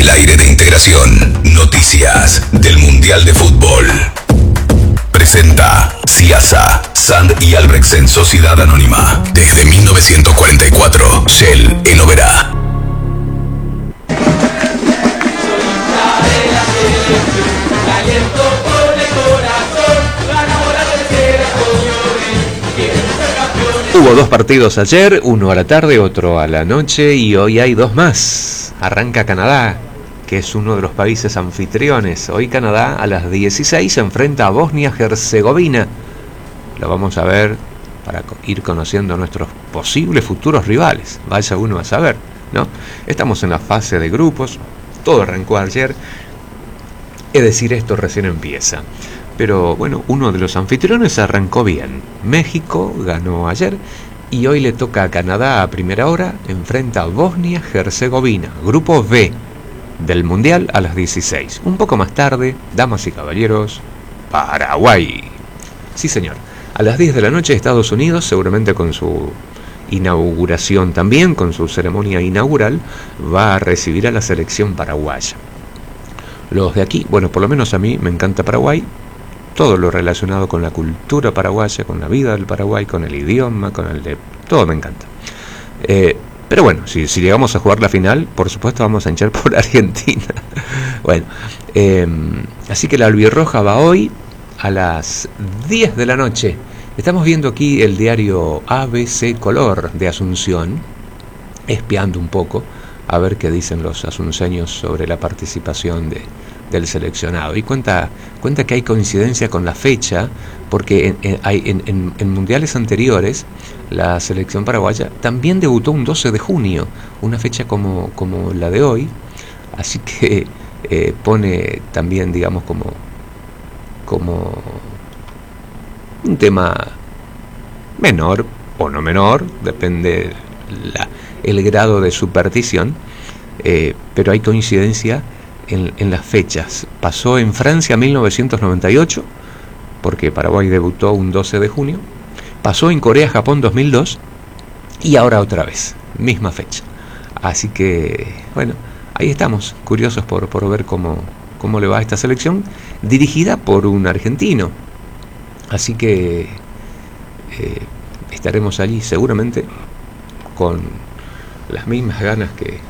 el aire de integración. Noticias del Mundial de Fútbol. Presenta Ciasa, Sand y Albrechtsen Sociedad Anónima. Desde 1944, Shell en Oberá. Hubo dos partidos ayer, uno a la tarde, otro a la noche, y hoy hay dos más. Arranca Canadá, que es uno de los países anfitriones. Hoy Canadá a las 16 se enfrenta a Bosnia-Herzegovina. Lo vamos a ver para ir conociendo a nuestros posibles futuros rivales. Vaya uno a saber, ¿no? Estamos en la fase de grupos, todo arrancó ayer. Es decir, esto recién empieza. Pero bueno, uno de los anfitriones arrancó bien. México ganó ayer y hoy le toca a Canadá a primera hora. Enfrenta a Bosnia-Herzegovina, grupo B del Mundial a las 16. Un poco más tarde, damas y caballeros, Paraguay. Sí, señor. A las 10 de la noche Estados Unidos, seguramente con su inauguración también, con su ceremonia inaugural, va a recibir a la selección paraguaya. Los de aquí, bueno, por lo menos a mí me encanta Paraguay. Todo lo relacionado con la cultura paraguaya, con la vida del Paraguay, con el idioma, con el de... todo me encanta. Pero bueno, si llegamos a jugar la final, por supuesto vamos a hinchar por Argentina. Bueno, así que la albirroja va hoy a las 10 de la noche. Estamos viendo aquí el diario ABC Color de Asunción, espiando un poco a ver qué dicen los asunceños sobre la participación del seleccionado. Y cuenta que hay coincidencia con la fecha, porque en mundiales anteriores la selección paraguaya también debutó un 12 de junio, una fecha como la de hoy, así que pone también, digamos, como un tema menor o no menor, depende el grado de superstición, pero hay coincidencia en las fechas. Pasó en Francia 1998, porque Paraguay debutó un 12 de junio. Pasó en Corea-Japón 2002 y ahora otra vez, misma fecha. Así que, bueno, ahí estamos, curiosos por ver cómo le va a esta selección, dirigida por un argentino. Así que estaremos allí seguramente con las mismas ganas que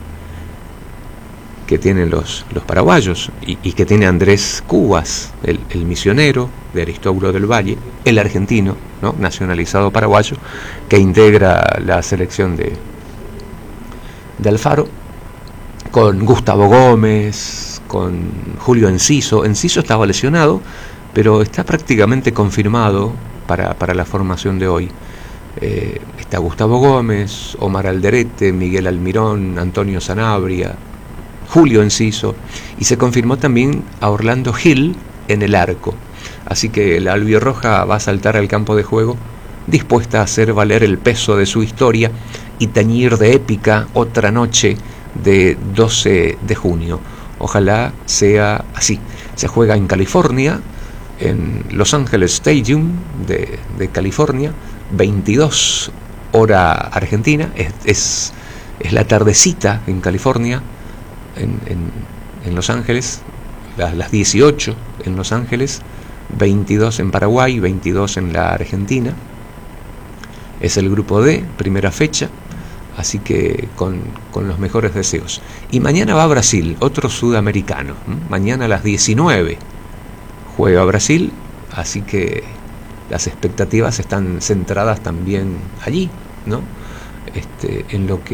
tienen los paraguayos y que tiene Andrés Cubas, el misionero de Aristóbulo del Valle, el argentino, ¿no?, nacionalizado paraguayo, que integra la selección de Alfaro, con Gustavo Gómez, con Julio Enciso. Enciso estaba lesionado, pero está prácticamente confirmado para la formación de hoy. Está Gustavo Gómez, Omar Alderete, Miguel Almirón, Antonio Sanabria, Julio Enciso, y se confirmó también a Orlando Gil en el arco. Así que la albirroja va a saltar al campo de juego, dispuesta a hacer valer el peso de su historia y tañir de épica otra noche de 12 de junio. Ojalá sea así. Se juega en California, en Los Ángeles Stadium de California, 22 hora argentina, es la tardecita en California, en Los Ángeles, las 18 en Los Ángeles, 22 en Paraguay, 22 en la Argentina. Es el grupo D, primera fecha, así que con los mejores deseos. Y mañana va a Brasil, otro sudamericano. Mañana a las 19 juega Brasil, así que las expectativas están centradas también allí, ¿no? En lo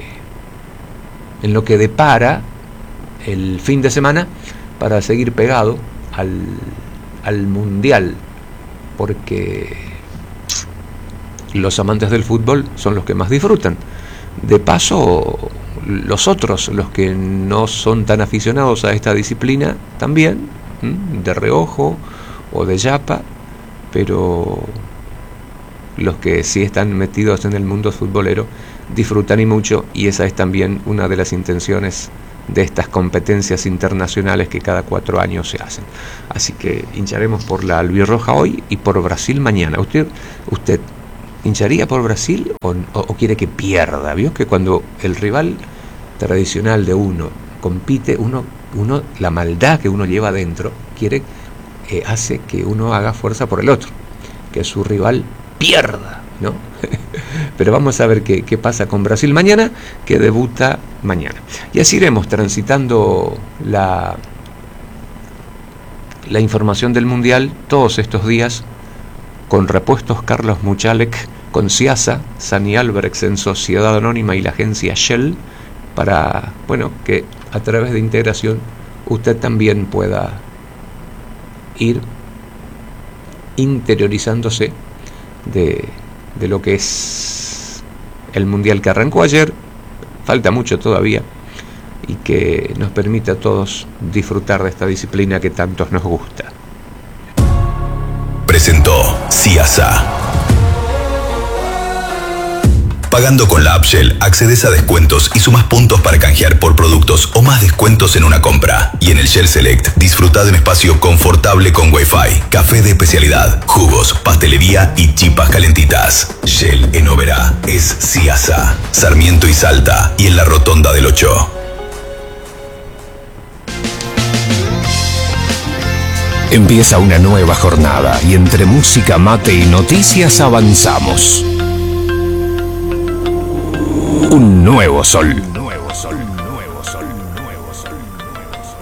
que depara el fin de semana para seguir pegado al Mundial, porque los amantes del fútbol son los que más disfrutan. De paso, los otros, los que no son tan aficionados a esta disciplina, también, de reojo o de yapa, pero los que sí están metidos en el mundo futbolero disfrutan y mucho, y esa es también una de las intenciones de estas competencias internacionales que cada 4 años se hacen. Así que hincharemos por la albirroja hoy y por Brasil mañana. ¿Usted hincharía por Brasil o quiere que pierda? ¿Vio que cuando el rival tradicional de uno compite, uno la maldad que uno lleva adentro hace que uno haga fuerza por el otro, que su rival pierda, ¿no? Pero vamos a ver qué pasa con Brasil mañana, que debuta mañana. Y así iremos transitando la información del Mundial todos estos días con Repuestos Carlos Muchalek, con Ciasa, Sani Albrechts en Sociedad Anónima y la agencia Shell, para, bueno, que a través de integración usted también pueda ir interiorizándose de lo que es el Mundial que arrancó ayer, falta mucho todavía, y que nos permite a todos disfrutar de esta disciplina que tantos nos gusta. Presentó Ciasa. Pagando con la app Shell, accedes a descuentos y sumas puntos para canjear por productos o más descuentos en una compra. Y en el Shell Select, disfruta de un espacio confortable con Wi-Fi, café de especialidad, jugos, pastelería y chipas calentitas. Shell en Oberá es Ciasa, Sarmiento y Salta, y en la Rotonda del 8. Empieza una nueva jornada y entre música, mate y noticias avanzamos. Un nuevo sol.